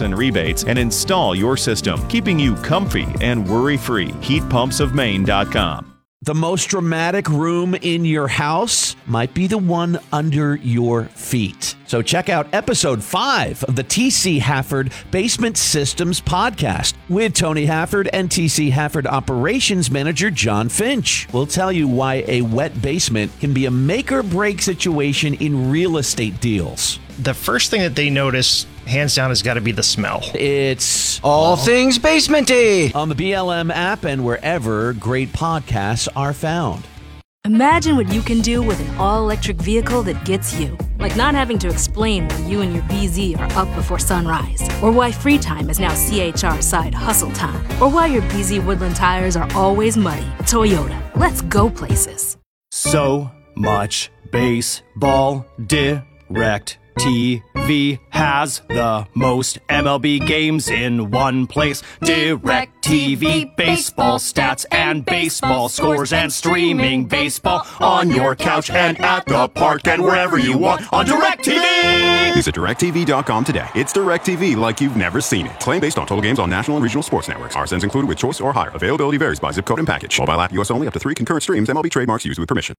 gas and rebates and install your system, keeping you comfy and worry-free. HeatPumpsOfMaine.com. The most dramatic room in your house might be the one under your feet. So check out episode 5 of the TC Hafford Basement Systems podcast with Tony Hafford and TC Hafford Operations Manager John Finch. We'll tell you why a wet basement can be a make or break situation in real estate deals. The first thing that they notice, hands down, has got to be the smell. It's All Things Basementy on the BLM app and wherever great podcasts are found. Imagine what you can do with an all-electric vehicle that gets you. Like not having to explain why you and your BZ are up before sunrise. Or why free time is now CHR side hustle time. Or why your BZ Woodland tires are always muddy. Toyota, let's go places. So much baseball. Direct TV has the most MLB games in one place. Direct TV, baseball stats and baseball scores and streaming baseball on your couch and at the park and wherever you want on Direct TV. Visit DirecTV.com today. It's Direct TV like you've never seen it. Claim based on total games on national and regional sports networks. RSNs included with choice or higher. Availability varies by zip code and package. Mobile app US only. Up to 3 concurrent streams. MLB trademarks used with permission.